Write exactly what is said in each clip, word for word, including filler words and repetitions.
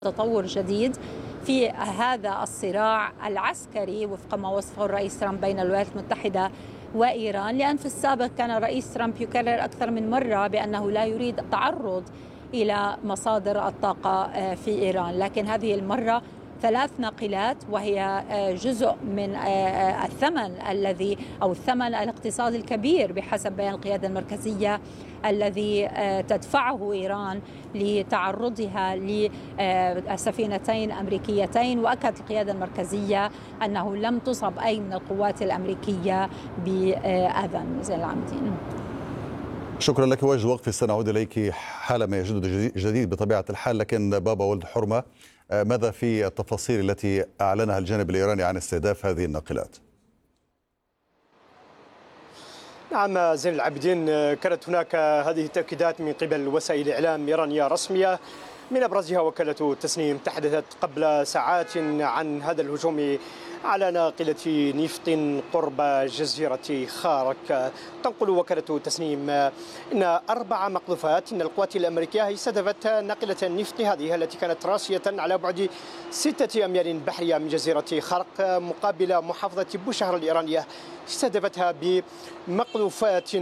تطور جديد في هذا الصراع العسكري وفق ما وصفه الرئيس ترامب بين الولايات المتحدة وإيران، لأن في السابق كان الرئيس ترامب يكرر أكثر من مرة بأنه لا يريد التعرض إلى مصادر الطاقة في إيران، لكن هذه المرة ثلاث ناقلات وهي جزء من الثمن الذي أو الثمن الاقتصادي الكبير بحسب بيان القيادة المركزية الذي تدفعه إيران لتعرضها لسفينتين أمريكيتين. وأكدت القيادة المركزية أنه لم تصب أي من القوات الأمريكية بأذى. زين العابدين، شكرا لك. وجه الوقف سنعود إليك حالما يجد جديد بطبيعة الحال، لكن بابا ولد حرمة، ماذا في التفاصيل التي أعلنها الجانب الإيراني عن استهداف هذه الناقلات؟ نعم زين العابدين، كانت هناك هذه التأكيدات من قبل وسائل إعلام إيرانية رسمية، من أبرزها وكالة تسنيم تحدثت قبل ساعات عن هذا الهجوم على ناقلة نفط قرب جزيرة خارك. تنقل وكالة تسنيم إن أربع مقذوفات إن القوات الأمريكية استهدفت ناقلة النفط هذه التي كانت راسية على بعد ستة أميال بحرية من جزيرة خارك مقابل محافظة بوشهر الإيرانية، استهدفتها بمقذوفات.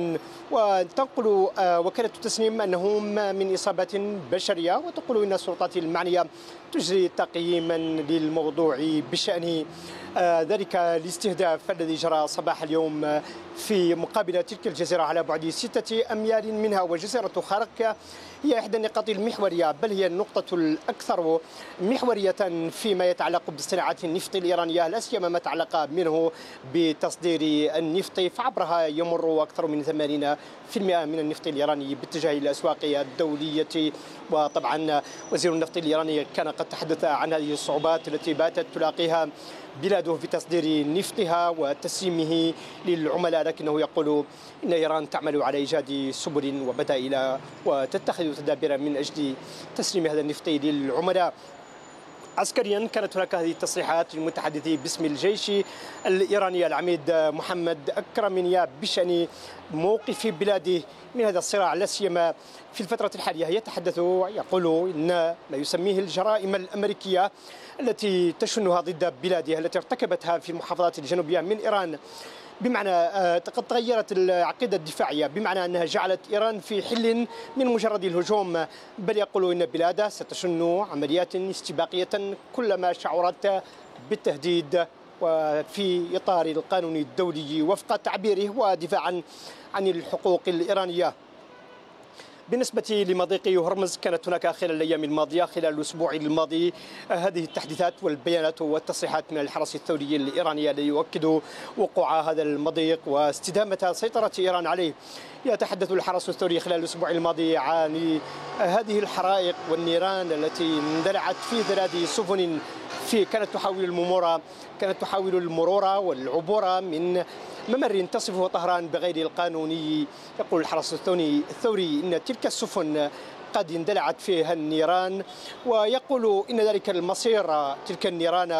وتنقل وكالة تسنيم أنهم من إصابات بشرية، وتقول إن السلطات المعنية تجري تقييما للموضوع بشأن ذلك الاستهداف الذي جرى صباح اليوم في مقابل تلك الجزيرة على بعد ستة أميال منها. وجزيرة خارك هي إحدى النقاط المحورية، بل هي النقطة الأكثر محورية فيما يتعلق بالصناعات النفط الإيرانية، لا سيما ما يتعلق منه بتصدير النفط، فعبرها يمر أكثر من ثمانين بالمئة من النفط الإيراني باتجاه الأسواق الدولية. وطبعا وزير النفط الإيراني كان قد تحدث عن هذه الصعوبات التي باتت تلاقيها بلاده في تصدير نفطها وتسليمه للعملاء، لكنه يقول إن إيران تعمل على إيجاد سبل وبدائل وتتخذ تدابير من أجل تسليم هذا النفط للعملاء. عسكريا كانت هناك هذه التصريحات للمتحدث باسم الجيش الإيراني العميد محمد أكرمنيا بشأن موقف بلاده من هذا الصراع، لا سيما في الفترة الحالية. يتحدث يقول إن ما يسميه الجرائم الأمريكية التي تشنها ضد بلاده التي ارتكبتها في المحافظات الجنوبية من إيران، بمعنى قد تغيرت العقيدة الدفاعية، بمعنى أنها جعلت إيران في حل من مجرد الهجوم، بل يقول إن بلاده ستشن عمليات استباقية كلما شعرت بالتهديد وفي إطار القانون الدولي وفق تعبيره ودفاعا عن الحقوق الإيرانية. بالنسبة لمضيق هرمز، كانت هناك خلال الأيام الماضية خلال الأسبوع الماضي هذه التحديثات والبيانات والتصريحات من الحرس الثوري الإيراني الذي يؤكد وقوع هذا المضيق واستدامة سيطرة إيران عليه. يتحدث الحرس الثوري خلال الأسبوع الماضي عن هذه الحرائق والنيران التي اندلعت في ذراد سفن في كانت تحاول المرور كانت تحاول المرور والعبور من ممر تصفه طهران بغير القانوني. يقول الحرس الثوري إن تلك السفن قد اندلعت فيها النيران، ويقول إن ذلك المصير تلك النيران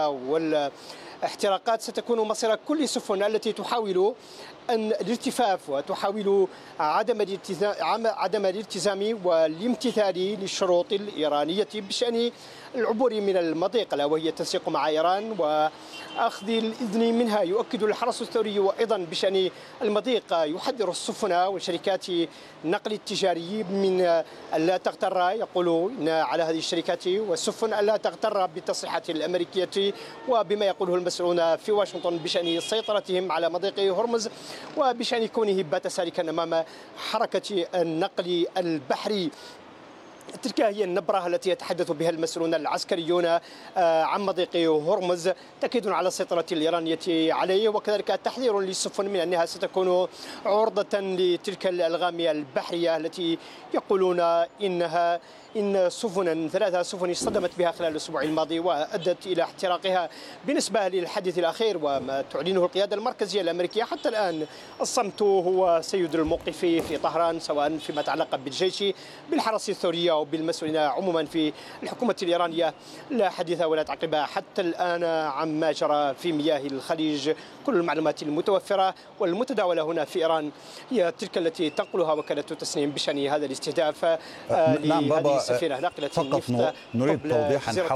والاحتراقات ستكون مصير كل السفن التي تحاول أن الالتفاف وتحاول عدم الالتزام عدم الالتزام والامتثال للشروط الإيرانية بشأن العبور من المضيق، لا وهي التنسيق مع إيران وأخذ الإذن منها. يؤكد الحرس الثوري أيضا بشأن المضيق يحذر السفن وشركات النقل التجاري من ألا تغتر، يقول إن على هذه الشركات والسفن ألا تغتر بالتصريحات الأمريكية وبما يقوله المسؤولون في واشنطن بشأن سيطرتهم على مضيق هرمز وبشأن كونه بات سالكا أمام حركة النقل البحري. تلك هي النبرة التي يتحدث بها المسؤولون العسكريون عن مضيق هرمز، تأكيد على السيطرة الإيرانية عليه، وكذلك تحذير للسفن من أنها ستكون عرضة لتلك الألغام البحرية التي يقولون إنها إن سفنا ثلاثة سفن اصطدمت بها خلال الأسبوع الماضي وأدت إلى احتراقها. بالنسبة للحديث الأخير وما تعلنه القيادة المركزية الأمريكية، حتى الآن الصمت هو سيد الموقف في طهران، سواء فيما يتعلق بالجيش بالحرس الثوري أو بالمسؤولين عموما في الحكومة الإيرانية. لا حديث ولا تعقيب حتى الآن عما جرى في مياه الخليج. كل المعلومات المتوفرة والمتداولة هنا في إيران هي تلك التي تنقلها وكالة تسنيم بشأن هذا الاستهداف نعم لهذه بابا، السفينة ناقلة فقط نريد توضيحا